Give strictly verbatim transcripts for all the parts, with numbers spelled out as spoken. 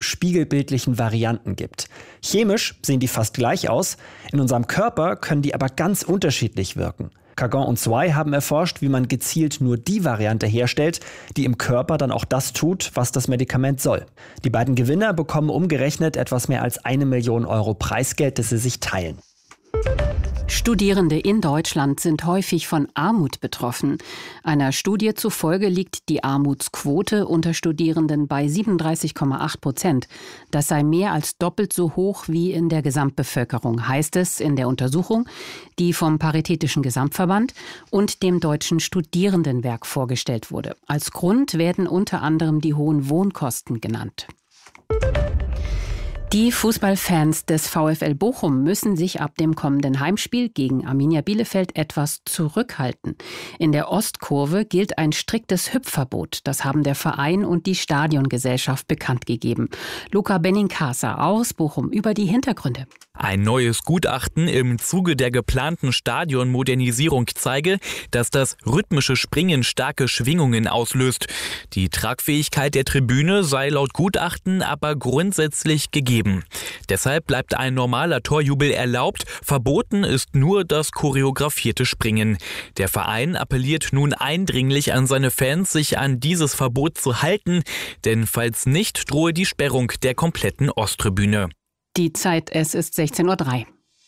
spiegelbildlichen Varianten gibt. Chemisch sehen die fast gleich aus, in unserem Körper können die aber ganz unterschiedlich wirken. Kagan und Zwei haben erforscht, wie man gezielt nur die Variante herstellt, die im Körper dann auch das tut, was das Medikament soll. Die beiden Gewinner bekommen umgerechnet etwas mehr als eine Million Euro Preisgeld, das sie sich teilen. Studierende in Deutschland sind häufig von Armut betroffen. Einer Studie zufolge liegt die Armutsquote unter Studierenden bei siebenunddreißig Komma acht Prozent. Das sei mehr als doppelt so hoch wie in der Gesamtbevölkerung, heißt es in der Untersuchung, die vom Paritätischen Gesamtverband und dem Deutschen Studierendenwerk vorgestellt wurde. Als Grund werden unter anderem die hohen Wohnkosten genannt. Die Fußballfans des VfL Bochum müssen sich ab dem kommenden Heimspiel gegen Arminia Bielefeld etwas zurückhalten. In der Ostkurve gilt ein striktes Hüpfverbot. Das haben der Verein und die Stadiongesellschaft bekannt gegeben. Luca Benincasa aus Bochum über die Hintergründe. Ein neues Gutachten im Zuge der geplanten Stadionmodernisierung zeige, dass das rhythmische Springen starke Schwingungen auslöst. Die Tragfähigkeit der Tribüne sei laut Gutachten aber grundsätzlich gegeben. Deshalb bleibt ein normaler Torjubel erlaubt, verboten ist nur das choreografierte Springen. Der Verein appelliert nun eindringlich an seine Fans, sich an dieses Verbot zu halten, denn falls nicht, drohe die Sperrung der kompletten Osttribüne. Die Zeit, es ist sechzehn Uhr drei.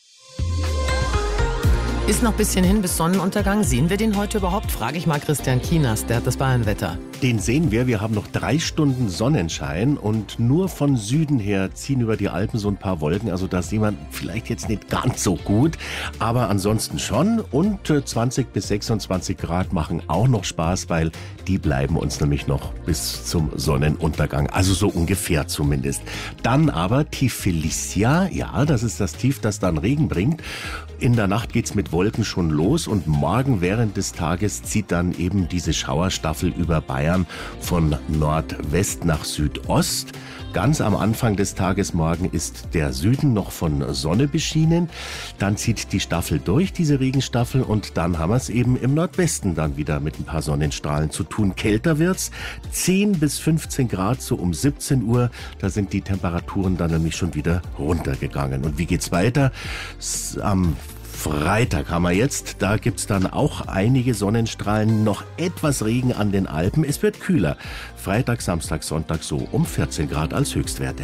Ist noch ein bisschen hin bis Sonnenuntergang. Sehen wir den heute überhaupt? Frage ich mal Christian Kienast, der hat das Bayernwetter. Den sehen wir. Wir haben noch drei Stunden Sonnenschein und nur von Süden her ziehen über die Alpen so ein paar Wolken. Also da sieht man vielleicht jetzt nicht ganz so gut, aber ansonsten schon. Und zwanzig bis sechsundzwanzig Grad machen auch noch Spaß, weil die bleiben uns nämlich noch bis zum Sonnenuntergang. Also so ungefähr zumindest. Dann aber Tief Felicia. Ja, das ist das Tief, das dann Regen bringt. In der Nacht geht's mit Wolken schon los und morgen während des Tages zieht dann eben diese Schauerstaffel über Bayern von Nordwest nach Südost. Ganz am Anfang des Tages morgen ist der Süden noch von Sonne beschienen. Dann zieht die Staffel durch, diese Regenstaffel, und dann haben wir es eben im Nordwesten dann wieder mit ein paar Sonnenstrahlen zu tun. Kälter wird's, zehn bis fünfzehn Grad so um siebzehn Uhr. Da sind die Temperaturen dann nämlich schon wieder runtergegangen. Und wie geht's weiter? Am Freitag haben wir jetzt, da gibt's dann auch einige Sonnenstrahlen, noch etwas Regen an den Alpen. Es wird kühler. Freitag, Samstag, Sonntag so um vierzehn Grad als Höchstwerte.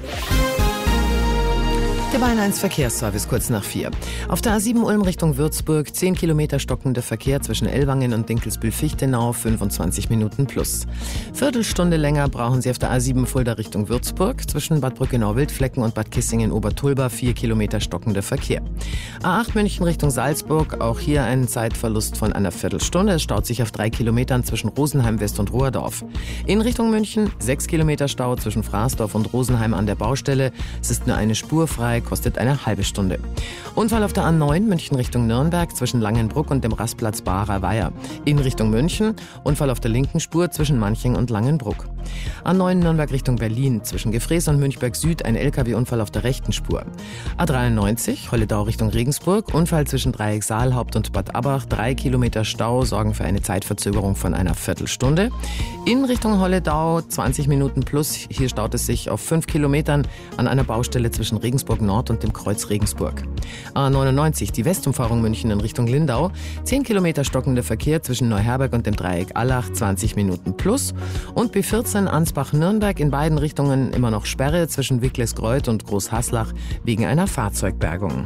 Der Bayern eins Verkehrsservice kurz nach vier. Auf der A sieben Ulm Richtung Würzburg, zehn Kilometer stockender Verkehr zwischen Ellwangen und Dinkelsbühl-Fichtenau, fünfundzwanzig Minuten plus. Viertelstunde länger brauchen Sie auf der A sieben Fulda Richtung Würzburg, zwischen Bad Brückenau-Wildflecken und Bad Kissingen-Obertulba, vier Kilometer stockender Verkehr. A acht München Richtung Salzburg, auch hier ein Zeitverlust von einer Viertelstunde. Es staut sich auf drei Kilometern zwischen Rosenheim West und Rohrdorf. In Richtung München, sechs Kilometer Stau zwischen Fraßdorf und Rosenheim an der Baustelle. Es ist nur eine Spur frei, kostet eine halbe Stunde. Unfall auf der A neun München Richtung Nürnberg zwischen Langenbruck und dem Rastplatz Barer Weiher. In Richtung München, Unfall auf der linken Spur zwischen Manching und Langenbruck. A neun Nürnberg Richtung Berlin zwischen Gefrees und Münchberg Süd ein L K W-Unfall auf der rechten Spur. A dreiundneunzig Holledau Richtung Regensburg, Unfall zwischen Dreieck Saalhaupt und Bad Abbach, drei Kilometer Stau sorgen für eine Zeitverzögerung von einer Viertelstunde. In Richtung Holledau zwanzig Minuten plus, hier staut es sich auf fünf Kilometern an einer Baustelle zwischen Regensburg Nord und dem Kreuz Regensburg. A neunundneunzig, die Westumfahrung München in Richtung Lindau, zehn Kilometer stockender Verkehr zwischen Neuherberg und dem Dreieck Allach, zwanzig Minuten plus. Und B vierzehn Ansbach-Nürnberg in beiden Richtungen immer noch Sperre zwischen Wicklesgreuth und Großhaslach wegen einer Fahrzeugbergung.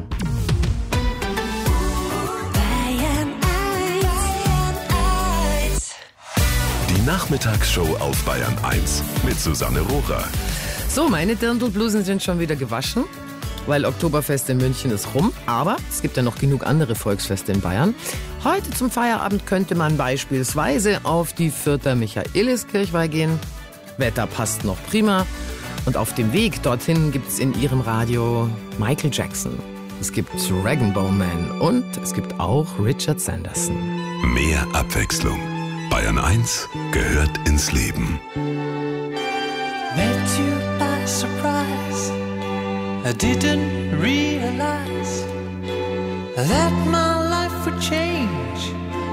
Die Nachmittagsshow auf Bayern eins mit Susanne Rohrer. So, meine Dirndlblusen sind schon wieder gewaschen, weil Oktoberfest in München ist rum. Aber es gibt ja noch genug andere Volksfeste in Bayern. Heute zum Feierabend könnte man beispielsweise auf die Fürther Michaeliskirchweih gehen. Wetter passt noch prima. Und auf dem Weg dorthin gibt es in ihrem Radio Michael Jackson. Es gibt Rag&Bone Man und es gibt auch Richard Sanderson. Mehr Abwechslung. Bayern eins gehört ins Leben. Met you by surprise. I didn't realize that my life would change